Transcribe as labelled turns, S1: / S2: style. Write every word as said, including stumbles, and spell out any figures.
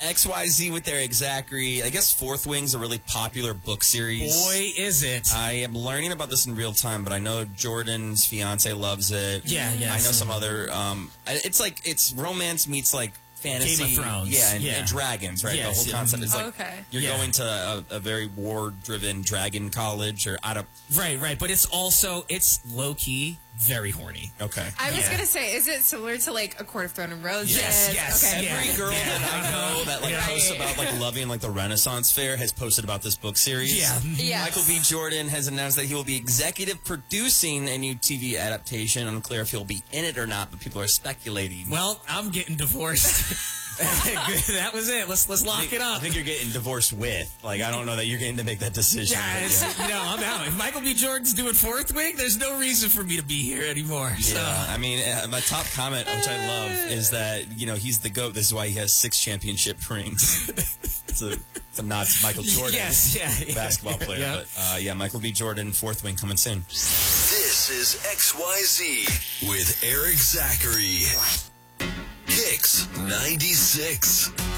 S1: X Y Z with Eric Zachary. I guess Fourth Wing's a really popular book series.
S2: Boy, is it.
S1: I am learning about this in real time, but I know Jordan's fiance loves it.
S2: Yeah, yeah.
S1: I know some other, um, it's like, it's romance meets like fantasy.
S2: Game of Thrones.
S1: Yeah, and,
S2: yeah.
S1: and dragons, right?
S2: Yes,
S1: the
S2: yeah.
S1: whole concept is like,
S3: okay.
S1: you're
S2: Yeah.
S1: going to a, a very war-driven dragon college or out of...
S2: Right, right. But it's also, it's low-key very horny.
S1: Okay.
S3: I was
S2: Yeah.
S3: going to say, is it similar to like A Court of Thorn and Roses?
S2: Yes, yes.
S3: Okay.
S1: Every
S2: Yeah.
S1: girl
S2: Yeah.
S1: that I know that like
S2: Yeah.
S1: posts about like loving like the Renaissance Fair has posted about this book series.
S2: Yeah.
S3: Yes.
S1: Michael B. Jordan has announced that he will be executive producing a new T V adaptation. Unclear if he'll be in it or not, but people are speculating.
S2: Well, I'm getting divorced. That was it. Let's let's lock it up.
S1: I think you're getting divorced with. Like, I don't know that you're getting to make that decision.
S2: Yeah,
S1: but
S2: it's, you know, I'm out. If Michael B. Jordan's doing Fourth Wing, there's no reason for me to be here anymore. So.
S1: Yeah, I mean, uh, my top comment, which I love, is that, you know, he's the GOAT. This is why he has six championship rings. it's, a, it's a nod to Michael Jordan.
S2: Yes, yeah. yeah.
S1: Basketball player.
S2: Yeah.
S1: But, uh, yeah, Michael B. Jordan, Fourth Wing coming soon.
S4: This is X Y Z with Eric Zachary. Kicks ninety-six.